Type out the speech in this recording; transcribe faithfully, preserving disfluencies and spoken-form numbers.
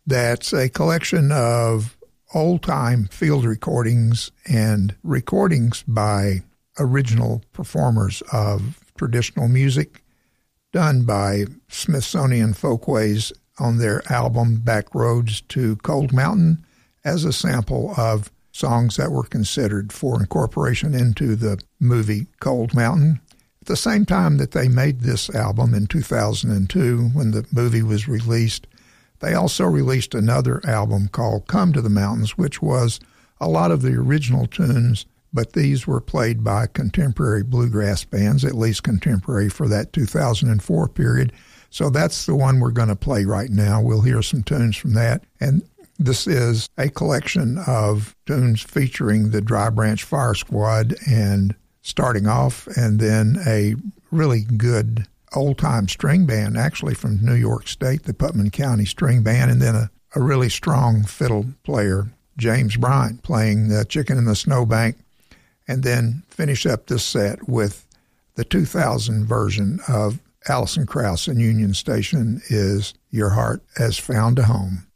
That's a collection of old-time field recordings and recordings by original performers of traditional music done by Smithsonian Folkways on their album Back Roads to Cold Mountain as a sample of songs that were considered for incorporation into the movie Cold Mountain. At the same time that they made this album in two thousand two, when the movie was released, they also released another album called Come to the Mountains, which was a lot of the original tunes, but these were played by contemporary bluegrass bands, at least contemporary for that two thousand four period. So that's the one we're going to play right now. We'll hear some tunes from that. And this is a collection of tunes featuring the Dry Branch Fire Squad and starting off, and then a really good old-time string band, actually from New York State, the Putnam County String Band, and then a, a really strong fiddle player, James Bryant, playing the Chicken in the Snowbank, and then finish up this set with the two thousand version of Alison Krauss and Union Station is Your Heart Has Found a Home.